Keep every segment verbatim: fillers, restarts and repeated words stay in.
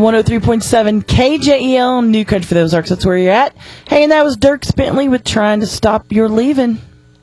one oh three point seven K J E L, New Country for the Ozarks. That's where you're at. Hey, and that was Dirk Bentley with Trying to Stop Your Leaving.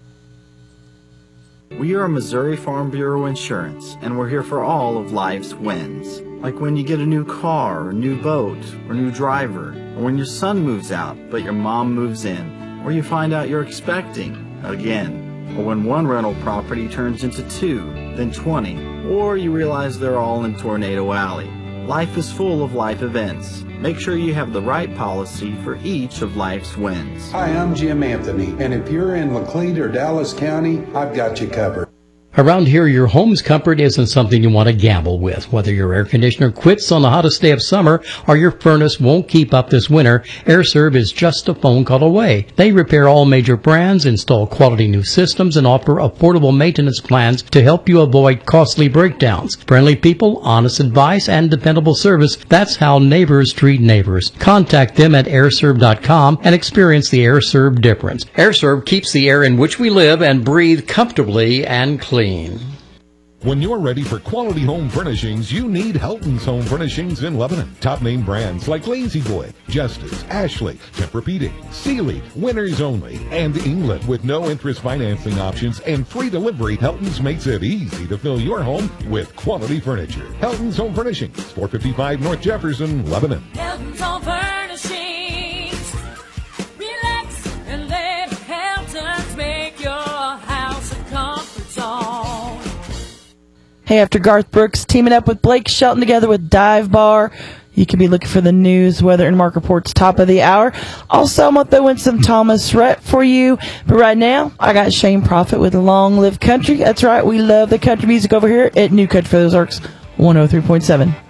We are Missouri Farm Bureau Insurance, and we're here for all of life's wins. Like when you get a new car, or new boat, or new driver, or when your son moves out, but your mom moves in, or you find out you're expecting again, or when one rental property turns into two, then twenty, or you realize they're all in Tornado Alley. Life is full of life events. Make sure you have the right policy for each of life's wins. Hi, I'm Jim Anthony, and if you're in Laclede or Dallas County, I've got you covered. Around here, your home's comfort isn't something you want to gamble with. Whether your air conditioner quits on the hottest day of summer or your furnace won't keep up this winter, AirServe is just a phone call away. They repair all major brands, install quality new systems, and offer affordable maintenance plans to help you avoid costly breakdowns. Friendly people, honest advice, and dependable service. That's how neighbors treat neighbors. Contact them at air serve dot com and experience the AirServe difference. AirServe keeps the air in which we live and breathe comfortably and clean. When you're ready for quality home furnishings, you need Helton's Home Furnishings in Lebanon. Top name brands like Lazy Boy, Justice, Ashley, Tempur-Pedic, Sealy, Winners Only, and England with no interest financing options and free delivery. Helton's makes it easy to fill your home with quality furniture. Helton's Home Furnishings, four fifty-five North Jefferson, Lebanon. Helton's Home Furnishings. Relax and let Helton's make your house a comfort zone. Hey, after Garth Brooks teaming up with Blake Shelton together with Dive Bar, you can be looking for the news, weather, and market reports top of the hour. Also, I'm going to throw in some Thomas Rhett for you. But right now, I got Shane Prophet with Long Live Country. That's right, we love the country music over here at New Country for the Ozarks, one oh three point seven.